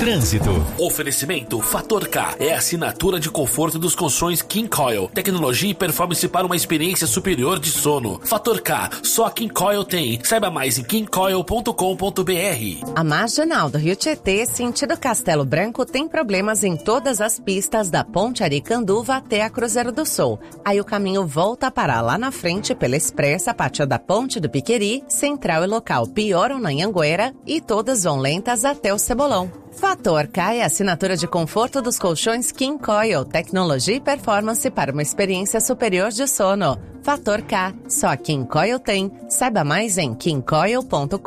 trânsito. Oferecimento Fator K é a assinatura de conforto dos colchões King Coil. Tecnologia e performance para uma experiência superior de sono. Fator K, só a King Coil tem. Saiba mais em kingcoil.com.br. A Marginal do Rio Tietê, sentido Castelo Branco, tem problemas em todas as pistas da Ponte Aricanduva até a Cruzeiro do Sul. Aí o caminho volta a parar lá na frente pela Expressa, a partir da Ponte do Piqueri, Central e Local pioram na Anhanguera e todas vão lentas até o Cebolão. Fator K é a assinatura de conforto dos colchões King Coil, tecnologia e performance para uma experiência superior de sono. Fator K, só a King Coil tem. Saiba mais em kingcoil.com.br.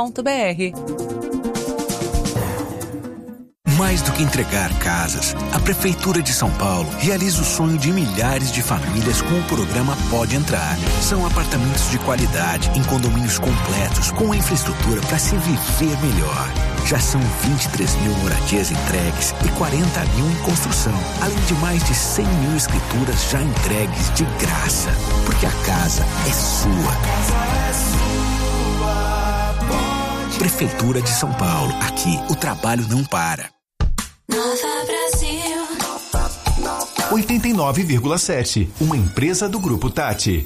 Mais do que entregar casas, a Prefeitura de São Paulo realiza o sonho de milhares de famílias com o programa Pode Entrar. São apartamentos de qualidade, em condomínios completos, com infraestrutura para se viver melhor. Já são 23 mil moradias entregues e 40 mil em construção, além de mais de 100 mil escrituras já entregues de graça. Porque a casa é sua. Prefeitura de São Paulo. Aqui, o trabalho não para. Nova Brasil 89,7. Uma empresa do Grupo Tati.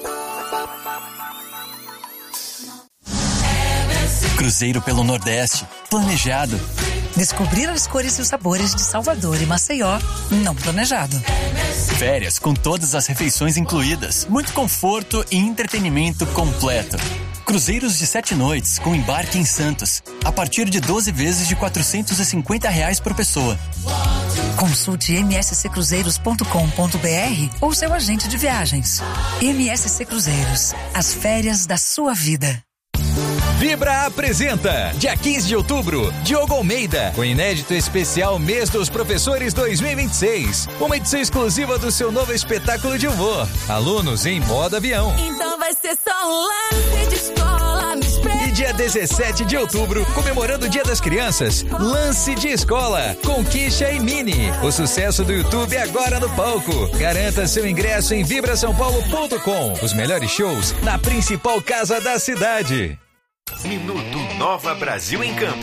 Cruzeiro pelo Nordeste. Planejado. Descobrir as cores e os sabores de Salvador e Maceió. Não planejado. Férias com todas as refeições incluídas. Muito conforto e entretenimento completo. Cruzeiros de 7 noites com embarque em Santos. A partir de 12 vezes de R$450 por pessoa. Consulte msccruzeiros.com.br ou seu agente de viagens. MSC Cruzeiros. As férias da sua vida. Vibra apresenta, dia 15 de outubro, Diogo Almeida, com inédito especial Mês dos Professores 2026. Uma edição exclusiva do seu novo espetáculo de humor, Alunos em Modo Avião. Então vai ser só um lance de escola, me espera. E dia 17 de outubro, comemorando o Dia das Crianças, Lance de Escola, com Kisha e Mini. O sucesso do YouTube agora no palco. Garanta seu ingresso em vibrasaopaulo.com. Os melhores shows na principal casa da cidade. Minuto Nova Brasil em Campo.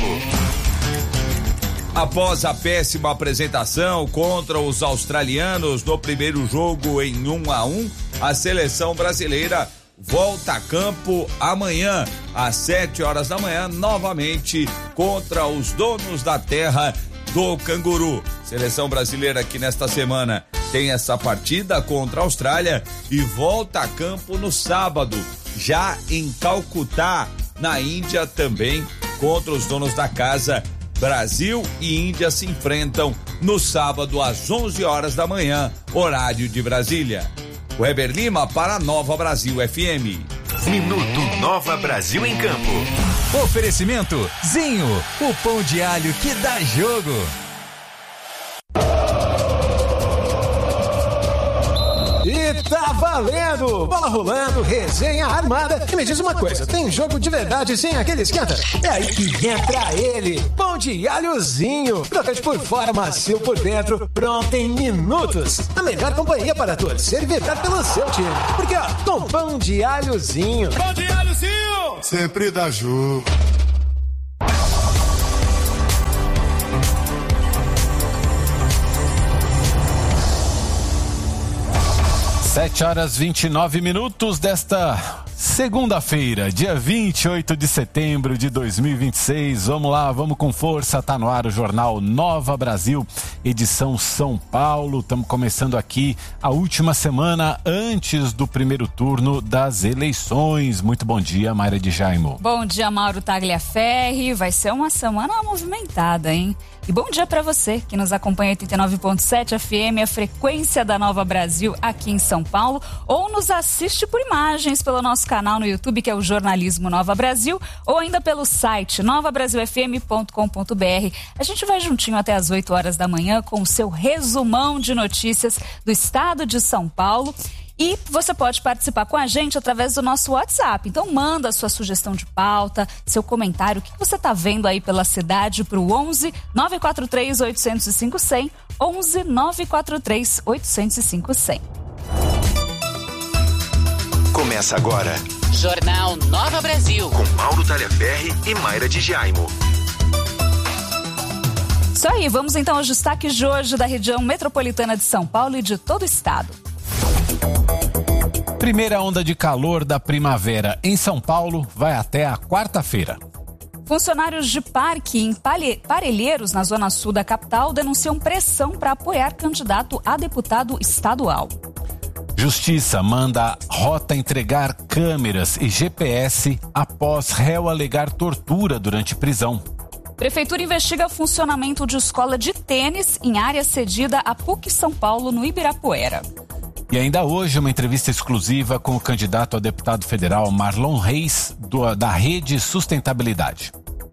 Após a péssima apresentação contra os australianos no primeiro jogo em 1-1, a seleção brasileira volta a campo amanhã, às 7 horas da manhã, novamente contra os donos da terra do Canguru. Seleção brasileira que nesta semana tem essa partida contra a Austrália e volta a campo no sábado, já em Calcutá, na Índia, também contra os donos da casa. Brasil e Índia se enfrentam no sábado às 11 horas da manhã, horário de Brasília. Weber Lima para Nova Brasil FM. Minuto Nova Brasil em Campo. Oferecimento Zinho, o pão de alho que dá jogo. E tá valendo! Bola rolando, resenha armada. E me diz uma coisa, tem jogo de verdade sem aquele esquenta? É aí que entra ele, pão de alhozinho. Crocante por fora, macio por dentro, pronto em minutos. A melhor companhia para torcer e vibrar pelo seu time. Porque ó, com pão de alhozinho. Pão de alhozinho! Sempre dá jogo. 7h29 desta segunda-feira, dia 28 de setembro de 2026. Vamos lá, vamos com força. Tá no ar o Jornal Nova Brasil, edição São Paulo. Estamos começando aqui a última semana antes do primeiro turno das eleições. Muito bom dia, Mayra de Jaimo. Bom dia, Mauro Tagliaferri. Vai ser uma semana movimentada, hein? E bom dia para você que nos acompanha 89.7 FM, a frequência da Nova Brasil aqui em São Paulo, ou nos assiste por imagens pelo nosso canal no YouTube, que é o Jornalismo Nova Brasil, ou ainda pelo site novabrasilfm.com.br. A gente vai juntinho até as 8 horas da manhã com o seu resumão de notícias do estado de São Paulo. E você pode participar com a gente através do nosso WhatsApp. Então manda a sua sugestão de pauta, seu comentário, o que você está vendo aí pela cidade para o 11 943 805 100, 11 943 805 100. Começa agora Jornal Nova Brasil, com Mauro Tagliaferri e Mayra de Jaimo. Isso aí, vamos então aos destaques de hoje da região metropolitana de São Paulo e de todo o estado. Primeira onda de calor da primavera em São Paulo vai até a quarta-feira. Funcionários de parque em Parelheiros, na zona sul da capital, denunciam pressão para apoiar candidato a deputado estadual. Justiça manda Rota entregar câmeras e GPS após réu alegar tortura durante prisão. Prefeitura investiga funcionamento de escola de tênis em área cedida à PUC São Paulo, no Ibirapuera. E ainda hoje, uma entrevista exclusiva com o candidato a deputado federal Marlon Reis, da Rede Sustentabilidade.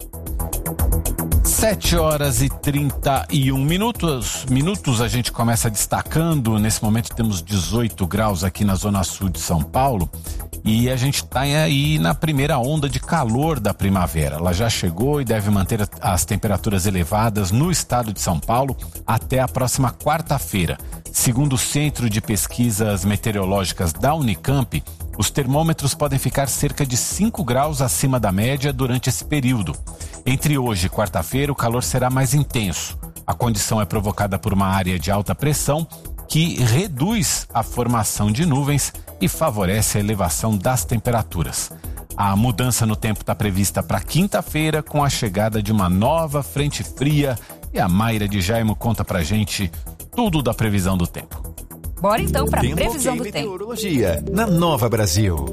7h31 minutos. A gente começa destacando. Nesse momento temos 18 graus aqui na zona sul de São Paulo. E a gente está aí na primeira onda de calor da primavera. Ela já chegou e deve manter as temperaturas elevadas no estado de São Paulo até a próxima quarta-feira. Segundo o Centro de Pesquisas Meteorológicas da Unicamp, os termômetros podem ficar cerca de 5 graus acima da média durante esse período. Entre hoje e quarta-feira, o calor será mais intenso. A condição é provocada por uma área de alta pressão que reduz a formação de nuvens e favorece a elevação das temperaturas. A mudança no tempo está prevista para quinta-feira, com a chegada de uma nova frente fria. E a Mayra de Jaimo conta pra gente tudo da previsão do tempo. Bora então para a previsão do Meteorologia tempo. Na Nova Brasil.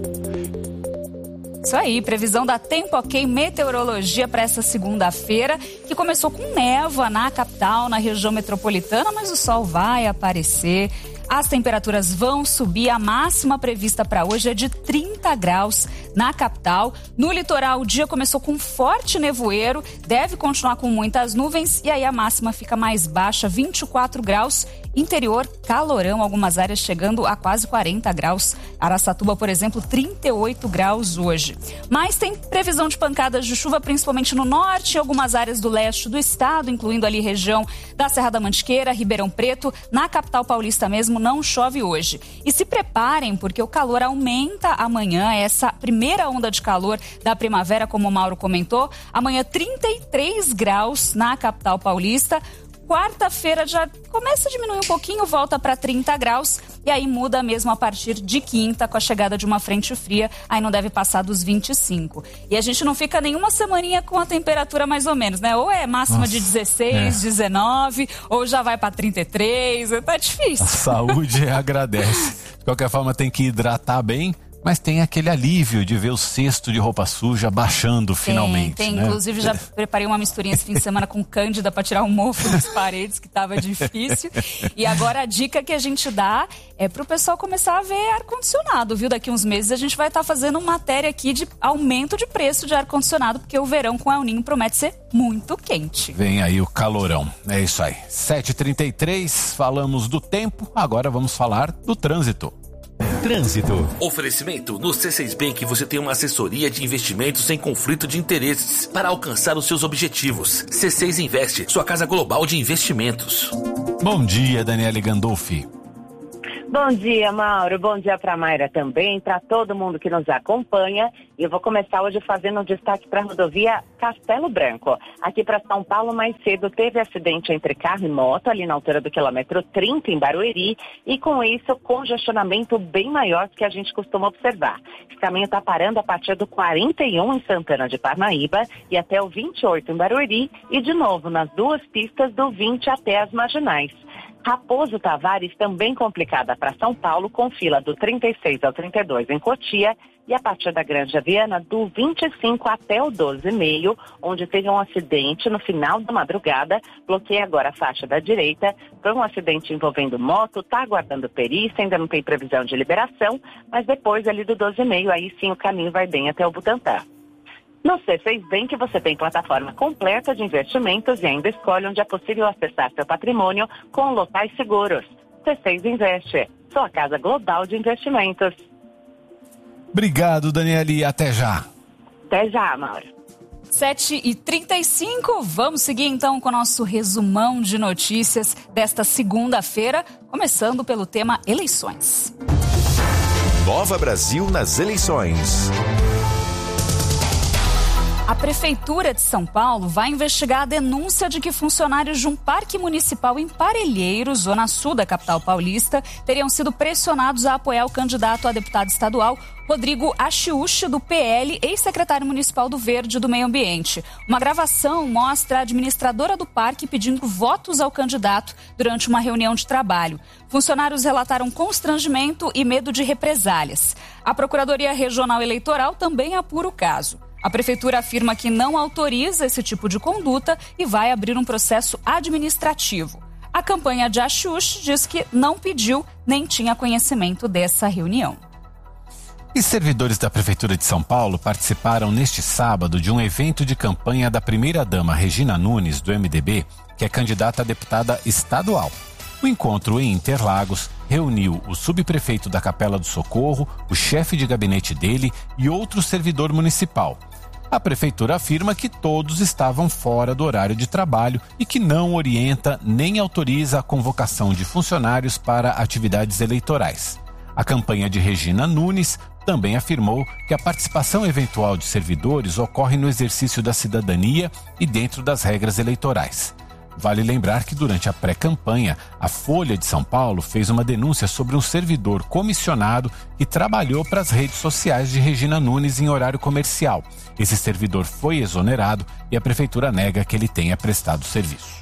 Isso aí, previsão da Tempo Ok Meteorologia para essa segunda-feira, que começou com névoa na capital, na região metropolitana, mas o sol vai aparecer. As temperaturas vão subir, a máxima prevista para hoje é de 30 graus na capital. No litoral, o dia começou com forte nevoeiro, deve continuar com muitas nuvens e aí a máxima fica mais baixa, 24 graus. Interior, calorão, algumas áreas chegando a quase 40 graus. Araçatuba, por exemplo, 38 graus hoje. Mas tem previsão de pancadas de chuva, principalmente no norte e algumas áreas do leste do estado, incluindo ali região da Serra da Mantiqueira, Ribeirão Preto. Na capital paulista mesmo não chove hoje. E se preparem, porque o calor aumenta amanhã, essa primeira onda de calor da primavera, como o Mauro comentou. Amanhã 33 graus na capital paulista. Quarta-feira já começa a diminuir um pouquinho, volta para 30 graus e aí muda mesmo a partir de quinta com a chegada de uma frente fria, aí não deve passar dos 25. E a gente não fica nenhuma semaninha com a temperatura mais ou menos, né? Ou é máxima de 16, 19, ou já vai para 33, tá difícil. A saúde agradece. De qualquer forma tem que hidratar bem. Mas tem aquele alívio de ver o cesto de roupa suja baixando finalmente. Tem, né? Inclusive já preparei uma misturinha esse fim de semana com cândida para tirar o mofo das paredes, que estava difícil. E agora a dica que a gente dá é pro pessoal começar a ver ar-condicionado, viu? Daqui uns meses a gente vai estar fazendo matéria aqui de aumento de preço de ar-condicionado, porque o verão com El Ninho promete ser muito quente. Vem aí o calorão, é isso aí. 7h33, falamos do tempo, agora vamos falar do trânsito. Trânsito. Oferecimento: no C6 Bank você tem uma assessoria de investimentos sem conflito de interesses para alcançar os seus objetivos. C6 Investe, sua casa global de investimentos. Bom dia, Daniele Gandolfi. Bom dia, Mauro. Bom dia para a Mayra também, para todo mundo que nos acompanha. E eu vou começar hoje fazendo um destaque para a rodovia Castelo Branco. Aqui para São Paulo, mais cedo, teve acidente entre carro e moto, ali na altura do quilômetro 30, em Barueri. E com isso, congestionamento bem maior do que a gente costuma observar. Esse caminho está parando a partir do 41 em Santana de Parnaíba e até o 28 em Barueri. E de novo, nas duas pistas do 20 até as Marginais. Raposo Tavares também complicada para São Paulo, com fila do 36 ao 32 em Cotia e a partir da Granja Viana do 25 até o 12,5, onde teve um acidente no final da madrugada. Bloqueia agora a faixa da direita. Foi um acidente envolvendo moto, está aguardando perícia, ainda não tem previsão de liberação, mas depois ali do 12,5, aí sim o caminho vai bem até o Butantã. No C6 Bank você tem plataforma completa de investimentos e ainda escolhe onde é possível acessar seu patrimônio com locais seguros. C6 Investe, sua casa global de investimentos. Obrigado, Daniele, até já. Até já, Mauro. 7h35, vamos seguir então com o nosso resumão de notícias desta segunda-feira, começando pelo tema eleições. Nova Brasil nas eleições. A Prefeitura de São Paulo vai investigar a denúncia de que funcionários de um parque municipal em Parelheiros, zona sul da capital paulista, teriam sido pressionados a apoiar o candidato a deputado estadual Rodrigo Achiuchi, do PL, ex-secretário municipal do Verde do Meio Ambiente. Uma gravação mostra a administradora do parque pedindo votos ao candidato durante uma reunião de trabalho. Funcionários relataram constrangimento e medo de represálias. A Procuradoria Regional Eleitoral também apura o caso. A Prefeitura afirma que não autoriza esse tipo de conduta e vai abrir um processo administrativo. A campanha de Achiuchi diz que não pediu nem tinha conhecimento dessa reunião. E servidores da Prefeitura de São Paulo participaram neste sábado de um evento de campanha da primeira-dama Regina Nunes, do MDB, que é candidata a deputada estadual. O encontro em Interlagos reuniu o subprefeito da Capela do Socorro, o chefe de gabinete dele e outro servidor municipal. A prefeitura afirma que todos estavam fora do horário de trabalho e que não orienta nem autoriza a convocação de funcionários para atividades eleitorais. A campanha de Regina Nunes também afirmou que a participação eventual de servidores ocorre no exercício da cidadania e dentro das regras eleitorais. Vale lembrar que durante a pré-campanha, a Folha de São Paulo fez uma denúncia sobre um servidor comissionado que trabalhou para as redes sociais de Regina Nunes em horário comercial. Esse servidor foi exonerado e a prefeitura nega que ele tenha prestado serviço.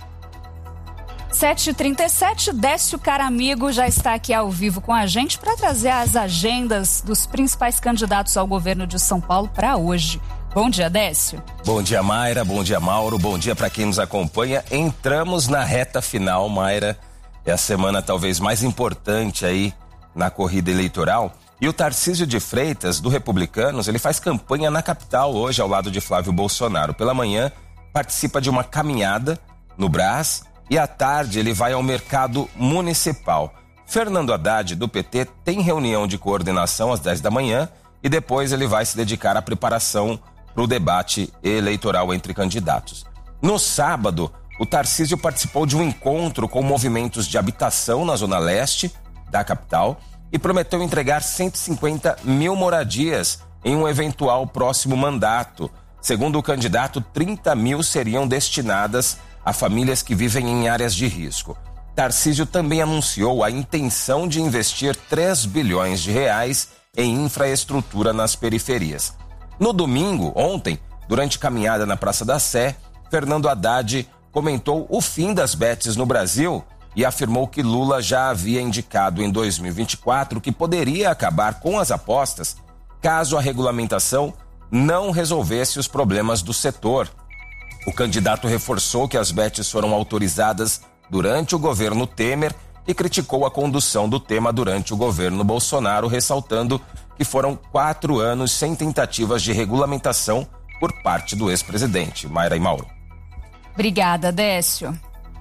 7h37, Décio Caramigo já está aqui ao vivo com a gente para trazer as agendas dos principais candidatos ao governo de São Paulo para hoje. Bom dia, Décio. Bom dia, Mayra. Bom dia, Mauro. Bom dia para quem nos acompanha. Entramos na reta final, Mayra. É a semana talvez mais importante aí na corrida eleitoral. E o Tarcísio de Freitas, do Republicanos, ele faz campanha na capital hoje, ao lado de Flávio Bolsonaro. Pela manhã, participa de uma caminhada no Brás e à tarde ele vai ao mercado municipal. Fernando Haddad, do PT, tem reunião de coordenação às 10 da manhã e depois ele vai se dedicar à preparação para o debate eleitoral entre candidatos. No sábado, o Tarcísio participou de um encontro com movimentos de habitação na zona leste da capital e prometeu entregar 150 mil moradias em um eventual próximo mandato. Segundo o candidato, 30 mil seriam destinadas a famílias que vivem em áreas de risco. Tarcísio também anunciou a intenção de investir 3 bilhões de reais em infraestrutura nas periferias. No domingo, ontem, durante caminhada na Praça da Sé, Fernando Haddad comentou o fim das bets no Brasil e afirmou que Lula já havia indicado em 2024 que poderia acabar com as apostas caso a regulamentação não resolvesse os problemas do setor. O candidato reforçou que as bets foram autorizadas durante o governo Temer e criticou a condução do tema durante o governo Bolsonaro, ressaltando que foram 4 anos sem tentativas de regulamentação por parte do ex-presidente. Mayra e Mauro. Obrigada, Décio.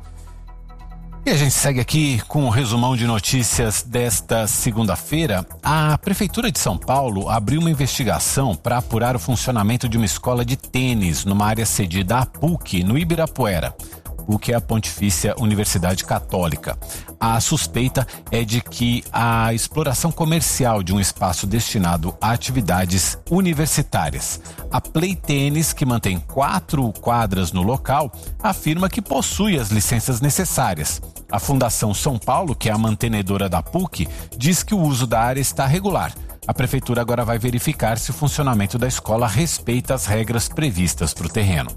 E a gente segue aqui com o resumão de notícias desta segunda-feira. A Prefeitura de São Paulo abriu uma investigação para apurar o funcionamento de uma escola de tênis numa área cedida à PUC, no Ibirapuera. O que é a Pontifícia Universidade Católica. A suspeita é de que a exploração comercial de um espaço destinado a atividades universitárias. A Play Tênis, que mantém 4 quadras no local, afirma que possui as licenças necessárias. A Fundação São Paulo, que é a mantenedora da PUC, diz que o uso da área está regular. A Prefeitura agora vai verificar se o funcionamento da escola respeita as regras previstas para o terreno.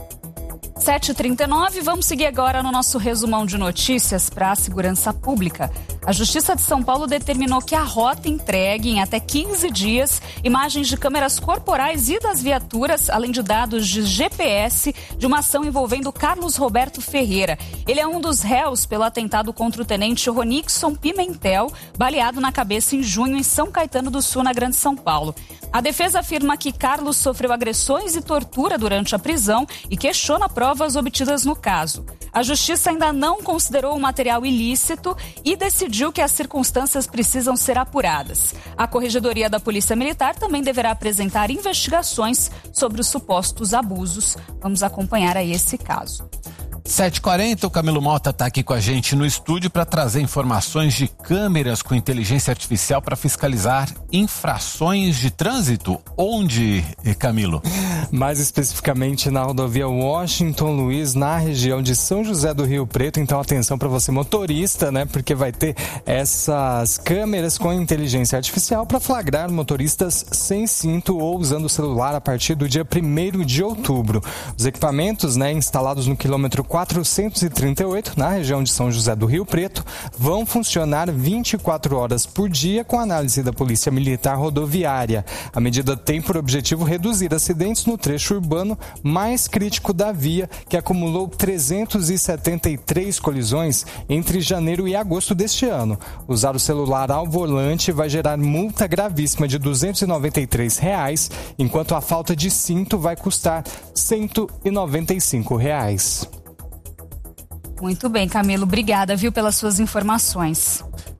7h39, vamos seguir agora no nosso resumão de notícias para a segurança pública. A Justiça de São Paulo determinou que a rota entregue em até 15 dias imagens de câmeras corporais e das viaturas, além de dados de GPS, de uma ação envolvendo Carlos Roberto Ferreira. Ele é um dos réus pelo atentado contra o tenente Ronixon Pimentel, baleado na cabeça em junho em São Caetano do Sul, na Grande São Paulo. A defesa afirma que Carlos sofreu agressões e tortura durante a prisão e questiona provas obtidas no caso. A Justiça ainda não considerou o material ilícito e decidiu que as circunstâncias precisam ser apuradas. A Corregedoria da Polícia Militar também deverá apresentar investigações sobre os supostos abusos. Vamos acompanhar aí esse caso. 7h40, o Camilo Mota está aqui com a gente no estúdio para trazer informações de câmeras com inteligência artificial para fiscalizar infrações de trânsito. Onde, Camilo? Mais especificamente na rodovia Washington Luiz, na região de São José do Rio Preto. Então atenção para você motorista, né? Porque vai ter essas câmeras com inteligência artificial para flagrar motoristas sem cinto ou usando o celular a partir do dia 1º de outubro. Os equipamentos, né, instalados no quilômetro 438, na região de São José do Rio Preto, vão funcionar 24 horas por dia com análise da Polícia Militar Rodoviária. A medida tem por objetivo reduzir acidentes no trecho urbano mais crítico da via, que acumulou 373 colisões entre janeiro e agosto deste ano. Usar o celular ao volante vai gerar multa gravíssima de R$ 293, enquanto a falta de cinto vai custar R$ 195. Muito bem, Camilo. Obrigada, viu, pelas suas informações.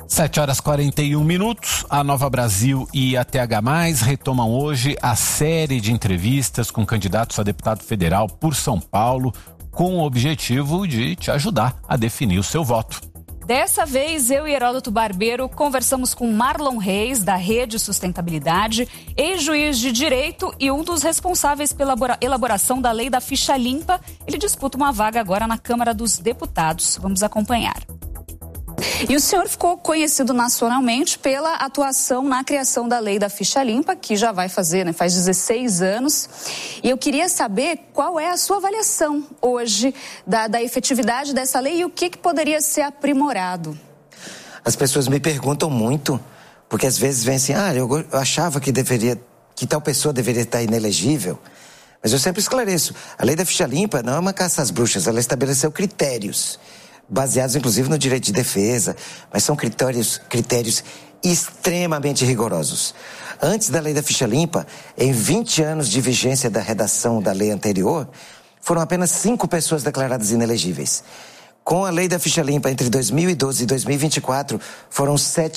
7h41. A Nova Brasil e a TH+, retomam hoje a série de entrevistas com candidatos a deputado federal por São Paulo, com o objetivo de te ajudar a definir o seu voto. Dessa vez, eu e Heródoto Barbeiro conversamos com Marlon Reis, da Rede Sustentabilidade, ex-juiz de direito e um dos responsáveis pela elaboração da lei da ficha limpa. Ele disputa uma vaga agora na Câmara dos Deputados. Vamos acompanhar. E o senhor ficou conhecido nacionalmente pela atuação na criação da lei da ficha limpa, que já vai fazer, né, faz 16 anos. E eu queria saber qual é a sua avaliação hoje da efetividade dessa lei e o que poderia ser aprimorado. As pessoas me perguntam muito, porque às vezes vem assim, eu achava que tal pessoa deveria estar inelegível. Mas eu sempre esclareço, a lei da ficha limpa não é uma caça às bruxas, ela estabeleceu critérios baseados inclusive no direito de defesa, mas são critérios extremamente rigorosos. Antes da lei da ficha limpa, em 20 anos de vigência da redação da lei anterior, foram apenas 5 pessoas declaradas inelegíveis. Com a lei da ficha limpa, entre 2012 e 2024, foram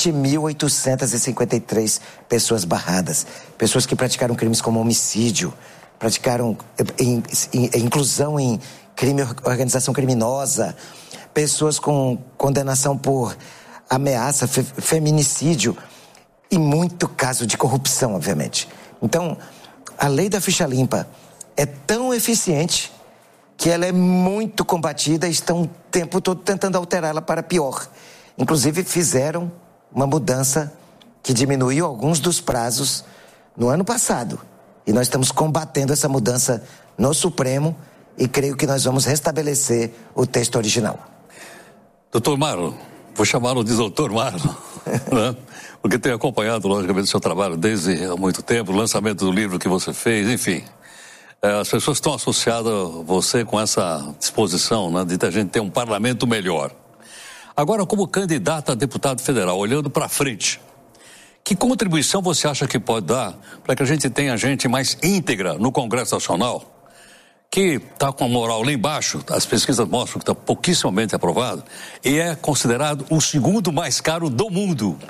7.853 pessoas barradas. Pessoas que praticaram crimes como homicídio, praticaram inclusão em crime, organização criminosa, pessoas com condenação por ameaça, feminicídio e muito caso de corrupção, obviamente. Então, a lei da ficha limpa é tão eficiente que ela é muito combatida e estão o tempo todo tentando alterá-la para pior. Inclusive, fizeram uma mudança que diminuiu alguns dos prazos no ano passado. E nós estamos combatendo essa mudança no Supremo e creio que nós vamos restabelecer o texto original. Doutor Marlon, vou chamá-lo de doutor Marlon, né? Porque tenho acompanhado, logicamente, o seu trabalho desde há muito tempo, o lançamento do livro que você fez, enfim. As pessoas estão associadas a você com essa disposição, né, de a gente ter um parlamento melhor. Agora, como candidato a deputado federal, olhando para frente, que contribuição você acha que pode dar para que a gente tenha gente mais íntegra no Congresso Nacional, que está com a moral lá embaixo, as pesquisas mostram que está pouquíssimamente aprovado, e é considerado o segundo mais caro do mundo?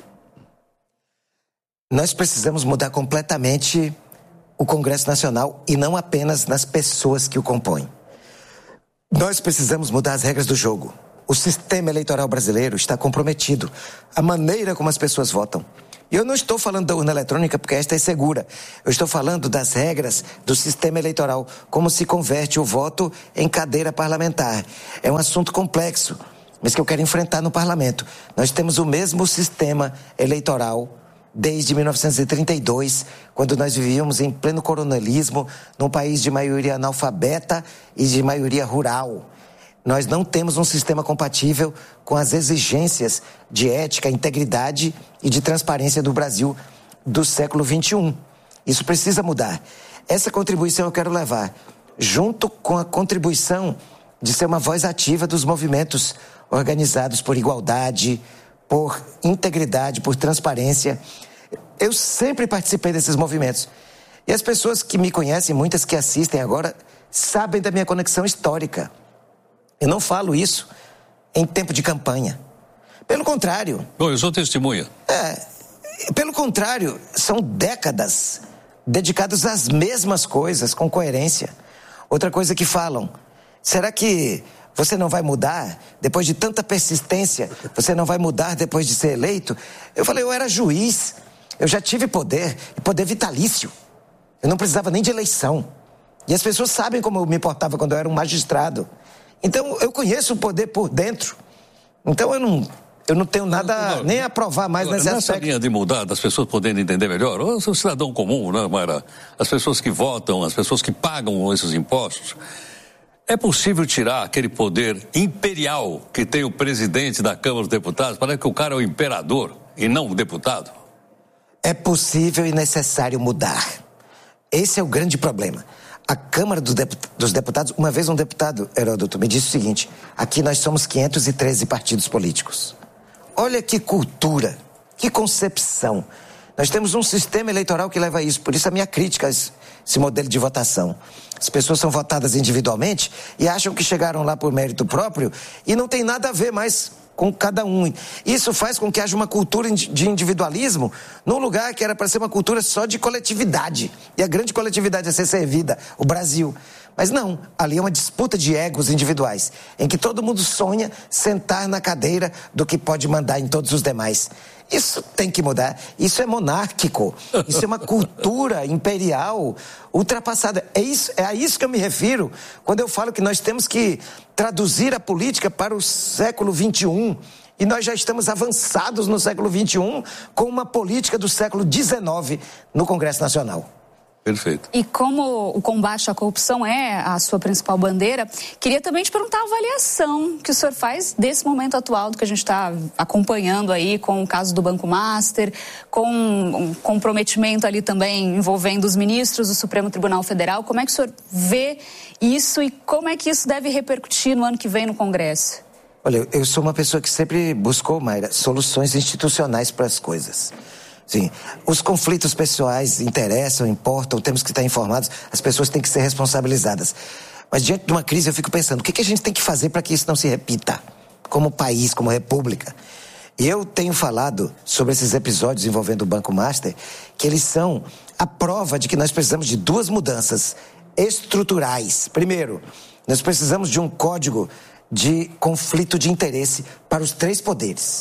Nós precisamos mudar completamente o Congresso Nacional e não apenas nas pessoas que o compõem. Nós precisamos mudar as regras do jogo. O sistema eleitoral brasileiro está comprometido. A maneira como as pessoas votam. E eu não estou falando da urna eletrônica porque esta é segura. Eu estou falando das regras do sistema eleitoral, como se converte o voto em cadeira parlamentar. É um assunto complexo, mas que eu quero enfrentar no parlamento. Nós temos o mesmo sistema eleitoral desde 1932, quando nós vivíamos em pleno coronelismo, num país de maioria analfabeta e de maioria rural. Nós não temos um sistema compatível com as exigências de ética, integridade e de transparência do Brasil do século XXI. Isso precisa mudar. Essa contribuição eu quero levar, junto com a contribuição de ser uma voz ativa dos movimentos organizados por igualdade, por integridade, por transparência. Eu sempre participei desses movimentos. E as pessoas que me conhecem, muitas que assistem agora, sabem da minha conexão histórica. Eu não falo isso em tempo de campanha. Pelo contrário. Bom, eu sou testemunha. Pelo contrário, são décadas dedicadas às mesmas coisas, com coerência. Outra coisa que falam, será que você não vai mudar depois de tanta persistência, você não vai mudar depois de ser eleito. Eu falei, eu era juiz, eu já tive poder, e poder vitalício. Eu não precisava nem de eleição. E as pessoas sabem como eu me portava quando eu era um magistrado. Então, eu conheço o poder por dentro. Então, eu não tenho nada nem a provar mais nesse aspecto. Nessa linha de mudar, das pessoas poderem entender melhor, ou o cidadão comum, né, Mayra? As pessoas que votam, as pessoas que pagam esses impostos, é possível tirar aquele poder imperial que tem o presidente da Câmara dos Deputados? Parece que o cara é o imperador e não o deputado. É possível e necessário mudar. Esse é o grande problema. A Câmara dos Deputados, uma vez um deputado, Heródoto, me disse o seguinte: aqui nós somos 513 partidos políticos. Olha que cultura, que concepção. Nós temos um sistema eleitoral que leva a isso, por isso a minha crítica a esse modelo de votação. As pessoas são votadas individualmente e acham que chegaram lá por mérito próprio e não tem nada a ver mais com cada um. Isso faz com que haja uma cultura de individualismo num lugar que era para ser uma cultura só de coletividade. E a grande coletividade a ser servida, o Brasil. Mas não, ali é uma disputa de egos individuais, em que todo mundo sonha sentar na cadeira do que pode mandar em todos os demais. Isso tem que mudar, isso é monárquico, isso é uma cultura imperial ultrapassada. É a isso que eu me refiro quando eu falo que nós temos que traduzir a política para o século XXI. E nós já estamos avançados no século XXI com uma política do século XIX no Congresso Nacional. Perfeito. E como o combate à corrupção é a sua principal bandeira, queria também te perguntar a avaliação que o senhor faz desse momento atual do que a gente está acompanhando aí com o caso do Banco Master, com um comprometimento ali também envolvendo os ministros do Supremo Tribunal Federal. Como é que o senhor vê isso e como é que isso deve repercutir no ano que vem no Congresso? Olha, eu sou uma pessoa que sempre buscou, Mayra, soluções institucionais para as coisas. Sim, os conflitos pessoais interessam, importam, temos que estar informados, as pessoas têm que ser responsabilizadas. Mas diante de uma crise eu fico pensando, o que a gente tem que fazer para que isso não se repita? Como país, como república. E eu tenho falado sobre esses episódios envolvendo o Banco Master, que eles são a prova de que nós precisamos de duas mudanças estruturais. Primeiro, nós precisamos de um código de conflito de interesse para os três poderes.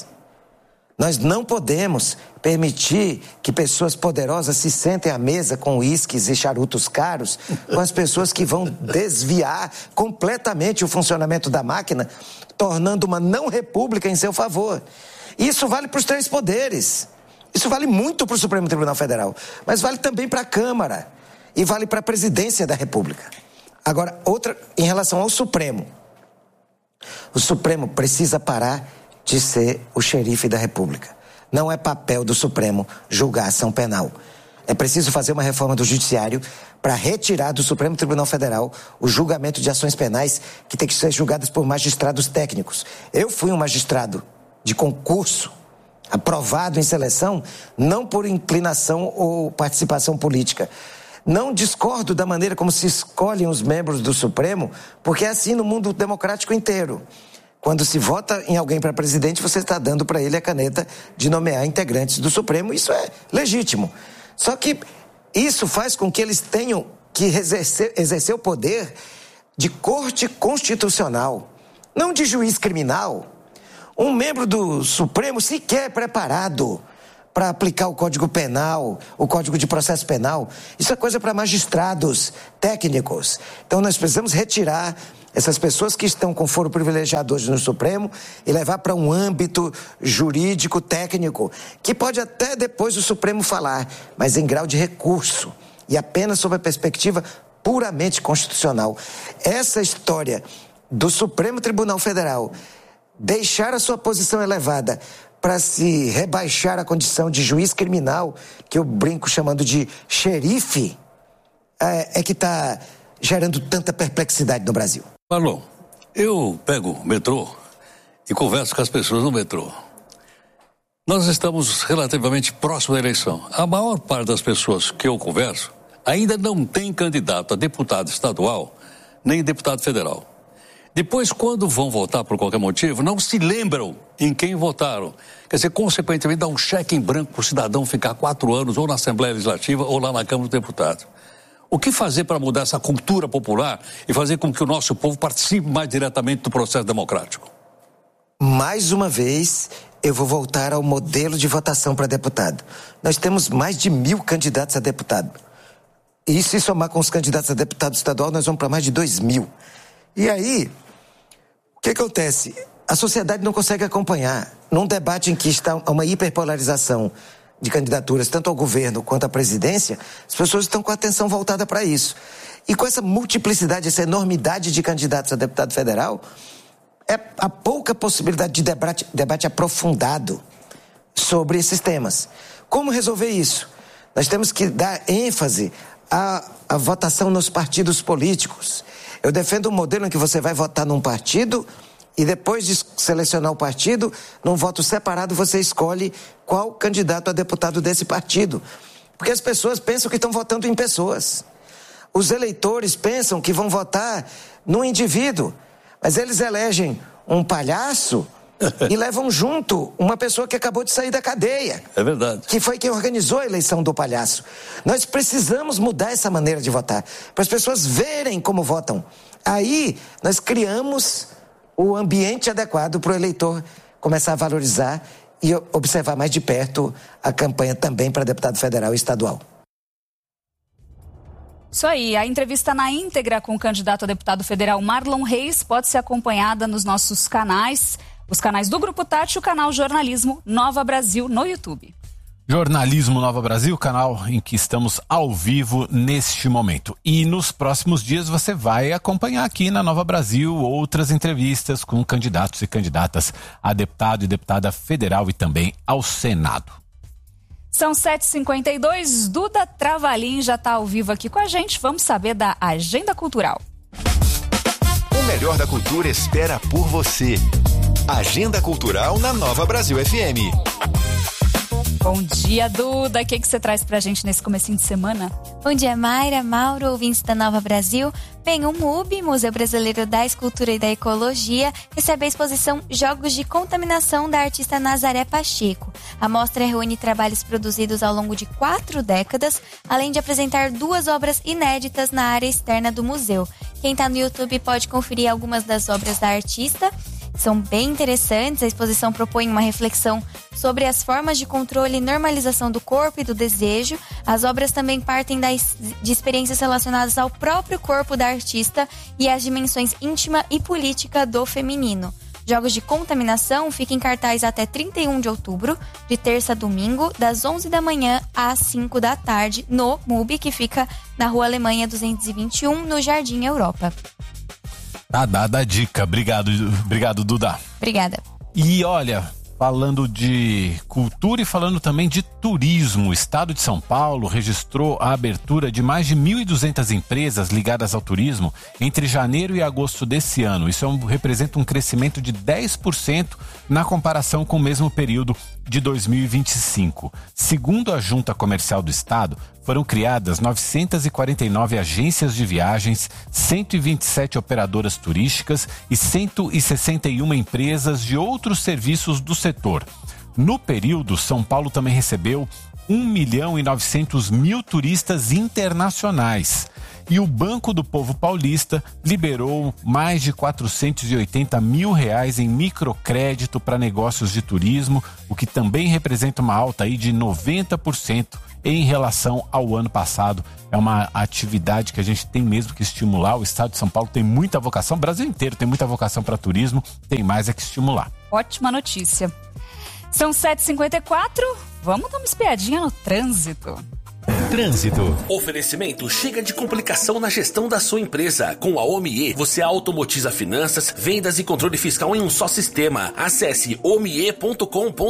Nós não podemos permitir que pessoas poderosas se sentem à mesa com uísques e charutos caros com as pessoas que vão desviar completamente o funcionamento da máquina, tornando uma não-república em seu favor. Isso vale para os três poderes. Isso vale muito para o Supremo Tribunal Federal, mas vale também para a Câmara e vale para a Presidência da República. Agora, outra em relação ao Supremo. O Supremo precisa parar de ser o xerife da República. Não é papel do Supremo julgar a ação penal. É preciso fazer uma reforma do Judiciário para retirar do Supremo Tribunal Federal o julgamento de ações penais que tem que ser julgadas por magistrados técnicos. Eu fui um magistrado de concurso, aprovado em seleção, não por inclinação ou participação política. Não discordo da maneira como se escolhem os membros do Supremo, porque é assim no mundo democrático inteiro. Quando se vota em alguém para presidente, você está dando para ele a caneta de nomear integrantes do Supremo. Isso é legítimo. Só que isso faz com que eles tenham que exercer o poder de corte constitucional, não de juiz criminal. Um membro do Supremo sequer é preparado para aplicar o Código Penal, o Código de Processo Penal. Isso é coisa para magistrados técnicos. Então nós precisamos retirar essas pessoas que estão com foro privilegiado hoje no Supremo e levar para um âmbito jurídico, técnico, que pode até depois o Supremo falar, mas em grau de recurso e apenas sob a perspectiva puramente constitucional. Essa história do Supremo Tribunal Federal deixar a sua posição elevada para se rebaixar a condição de juiz criminal, que eu brinco chamando de xerife, é que está gerando tanta perplexidade no Brasil. Marlon, eu pego o metrô e converso com as pessoas no metrô. Nós estamos relativamente próximo da eleição. A maior parte das pessoas que eu converso ainda não tem candidato a deputado estadual nem deputado federal. Depois, quando vão votar por qualquer motivo, não se lembram em quem votaram. Quer dizer, consequentemente, dá um cheque em branco para o cidadão ficar 4 anos ou na Assembleia Legislativa ou lá na Câmara dos Deputados. O que fazer para mudar essa cultura popular e fazer com que o nosso povo participe mais diretamente do processo democrático? Mais uma vez, eu vou voltar ao modelo de votação para deputado. Nós temos mais de 1.000 candidatos a deputado. E se somar com os candidatos a deputado estadual, nós vamos para mais de 2.000. E aí, o que acontece? A sociedade não consegue acompanhar. Num debate em que está uma hiperpolarização de candidaturas, tanto ao governo quanto à presidência, as pessoas estão com a atenção voltada para isso. E com essa multiplicidade, essa enormidade de candidatos a deputado federal, há pouca possibilidade de debate aprofundado sobre esses temas. Como resolver isso? Nós temos que dar ênfase à votação nos partidos políticos. Eu defendo um modelo em que você vai votar num partido e depois de selecionar o partido, num voto separado você escolhe qual candidato a deputado desse partido. Porque as pessoas pensam que estão votando em pessoas. Os eleitores pensam que vão votar num indivíduo, mas eles elegem um palhaço e levam junto uma pessoa que acabou de sair da cadeia. É verdade. Que foi quem organizou a eleição do palhaço. Nós precisamos mudar essa maneira de votar, para as pessoas verem como votam. Aí nós criamos o ambiente adequado para o eleitor começar a valorizar e observar mais de perto a campanha também para deputado federal e estadual. Isso aí, a entrevista na íntegra com o candidato a deputado federal Marlon Reis pode ser acompanhada nos nossos canais, os canais do Grupo Tati e o canal Jornalismo Nova Brasil no YouTube. Jornalismo Nova Brasil, canal em que estamos ao vivo neste momento. E nos próximos dias você vai acompanhar aqui na Nova Brasil outras entrevistas com candidatos e candidatas a deputado e deputada federal e também ao Senado. São 7h52, Duda Travalim já está ao vivo aqui com a gente. Vamos saber da agenda cultural. O melhor da cultura espera por você. Agenda Cultural na Nova Brasil FM. Bom dia, Duda. O que você traz pra gente nesse comecinho de semana? Bom dia, Mayra, Mauro, ouvintes da Nova Brasil. Bem, o MUB, Museu Brasileiro da Escultura e da Ecologia, recebe a exposição Jogos de Contaminação da artista Nazaré Pacheco. A mostra reúne trabalhos produzidos ao longo de 4 décadas, além de apresentar 2 obras inéditas na área externa do museu. Quem está no YouTube pode conferir algumas das obras da artista. São bem interessantes. A exposição propõe uma reflexão sobre as formas de controle e normalização do corpo e do desejo. As obras também partem de experiências relacionadas ao próprio corpo da artista e às dimensões íntima e política do feminino. Jogos de Contaminação fica em cartaz até 31 de outubro, de terça a domingo, das 11 da manhã às 5 da tarde, no MUB, que fica na Rua Alemanha 221, no Jardim Europa. Tá dada a dica. Obrigado, Duda. Obrigada. E olha, falando de cultura e falando também de turismo, o estado de São Paulo registrou a abertura de mais de 1.200 empresas ligadas ao turismo entre janeiro e agosto desse ano. Isso representa um crescimento de 10% na comparação com o mesmo período de 2025. Segundo a Junta Comercial do Estado, foram criadas 949 agências de viagens, 127 operadoras turísticas e 161 empresas de outros serviços do setor. No período, São Paulo também recebeu 1.900.000 turistas internacionais. E o Banco do Povo Paulista liberou mais de R$480 mil em microcrédito para negócios de turismo, o que também representa uma alta aí de 90% em relação ao ano passado. É uma atividade que a gente tem mesmo que estimular. O estado de São Paulo tem muita vocação, o Brasil inteiro tem muita vocação para turismo, tem mais é que estimular. Ótima notícia. São 7h54, vamos dar uma espiadinha no trânsito. Trânsito. Oferecimento chega de complicação na gestão da sua empresa. Com a OMIE, você automatiza finanças, vendas e controle fiscal em um só sistema. Acesse omie.com.br.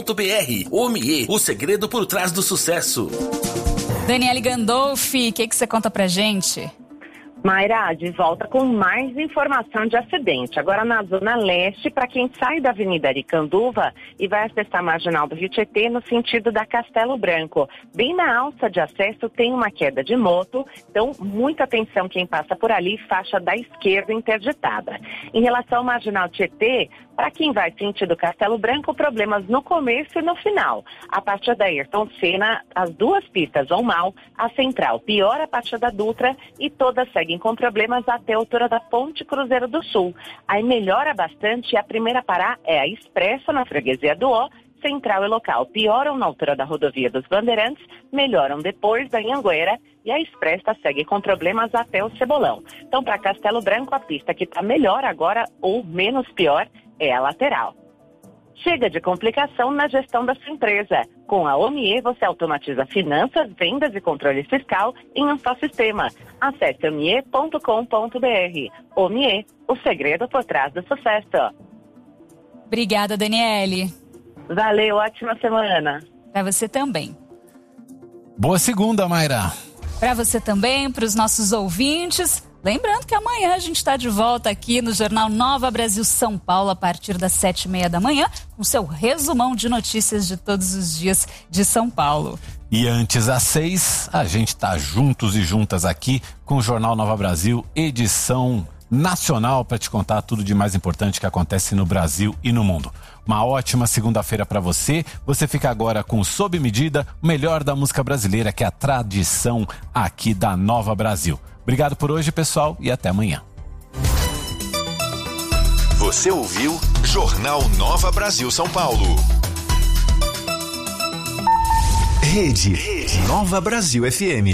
OMIE, o segredo por trás do sucesso. Daniele Gandolfi, o que você conta pra gente? Mayra, de volta com mais informação de acidente. Agora na Zona Leste, para quem sai da Avenida Aricanduva e vai acessar a Marginal do Rio Tietê no sentido da Castelo Branco. Bem na alça de acesso tem uma queda de moto, então muita atenção quem passa por ali, faixa da esquerda interditada. Em relação ao Marginal Tietê, Para quem vai sentido Castelo Branco, problemas no começo e no final. A partir da Ayrton Senna, as duas pistas vão mal, a central piora a partir da Dutra e todas seguem com problemas até a altura da Ponte Cruzeiro do Sul. Aí melhora bastante e a primeira a parar é a Expresso na freguesia do Ó. Central e local pioram na altura da rodovia dos Bandeirantes, melhoram depois da Anhanguera e a Expressa segue com problemas até o Cebolão. Então, para Castelo Branco, a pista que está melhor agora ou menos pior é a lateral. Chega de complicação na gestão da sua empresa. Com a OMIE, você automatiza finanças, vendas e controle fiscal em um só sistema. Acesse omie.com.br. OMIE, o segredo por trás do sucesso. Obrigada, Daniele. Valeu, ótima semana. Para você também. Boa segunda, Mayra. Para você também, para os nossos ouvintes. Lembrando que amanhã a gente está de volta aqui no Jornal Nova Brasil São Paulo, a partir das 7h30 da manhã, com seu resumão de notícias de todos os dias de São Paulo. E antes às 6, a gente está juntos e juntas aqui com o Jornal Nova Brasil, edição nacional, para te contar tudo de mais importante que acontece no Brasil e no mundo. Uma ótima segunda-feira para você. Você fica agora com Sob Medida, o melhor da música brasileira, que é a tradição aqui da Nova Brasil. Obrigado por hoje, pessoal, e até amanhã. Você ouviu Jornal Nova Brasil São Paulo. Rede Nova Brasil FM.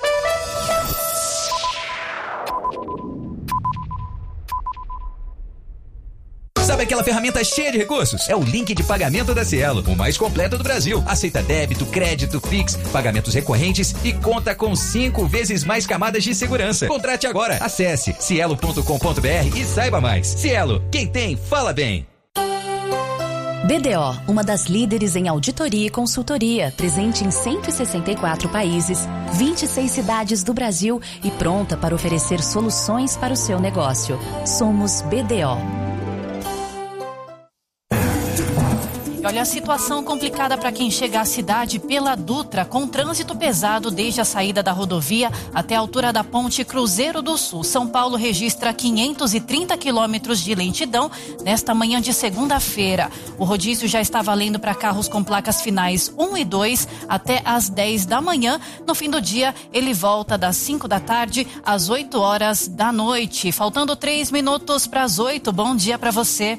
Sabe aquela ferramenta cheia de recursos? É o link de pagamento da Cielo, o mais completo do Brasil. Aceita débito, crédito, Pix, pagamentos recorrentes e conta com 5 vezes mais camadas de segurança. Contrate agora. Acesse cielo.com.br e saiba mais. Cielo, quem tem, fala bem. BDO, uma das líderes em auditoria e consultoria, presente em 164 países, 26 cidades do Brasil e pronta para oferecer soluções para o seu negócio. Somos BDO. Olha, a situação complicada para quem chega à cidade pela Dutra, com trânsito pesado desde a saída da rodovia até a altura da Ponte Cruzeiro do Sul. São Paulo registra 530 quilômetros de lentidão nesta manhã de segunda-feira. O rodízio já está valendo para carros com placas finais 1 e 2 até às 10 da manhã. No fim do dia, ele volta das 5 da tarde às 8 horas da noite. Faltando 3 minutos para as 8. Bom dia para você.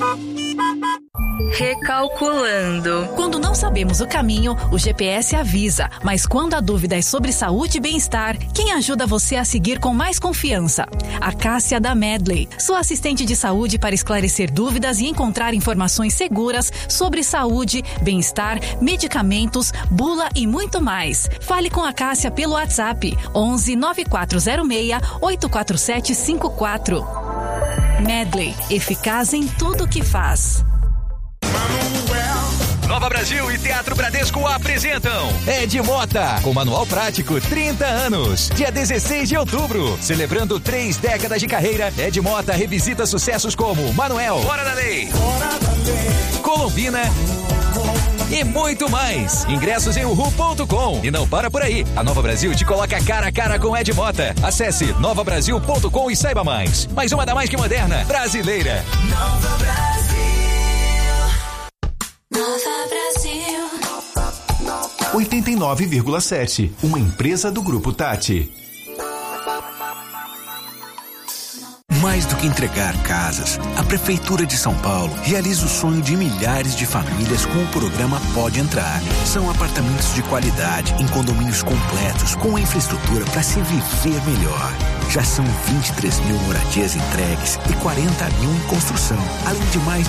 Recalculando. Quando não sabemos o caminho, o GPS avisa. Mas quando a dúvida é sobre saúde e bem-estar, quem ajuda você a seguir com mais confiança? A Cássia da Medley, sua assistente de saúde para esclarecer dúvidas e encontrar informações seguras sobre saúde, bem-estar, medicamentos, bula e muito mais. Fale com a Cássia pelo WhatsApp 11 9406 84754. Medley, eficaz em tudo que faz. Nova Brasil e Teatro Bradesco apresentam Ed Mota, com manual prático 30 anos. Dia 16 de outubro, celebrando 3 décadas de carreira, Ed Mota revisita sucessos como Manuel, Fora da Lei, Colombina e muito mais. Ingressos em uhu.com. E não para por aí. A Nova Brasil te coloca cara a cara com Ed Mota. Acesse novabrasil.com e saiba mais. Mais uma da mais que moderna, brasileira. Nova Brasil. Nova Brasil. 89,7. Uma empresa do Grupo Tati. Mais do que entregar casas, a Prefeitura de São Paulo realiza o sonho de milhares de famílias com o programa Pode Entrar. São apartamentos de qualidade, em condomínios completos, com infraestrutura para se viver melhor. Já são 23 mil moradias entregues e 40 mil em construção, além de mais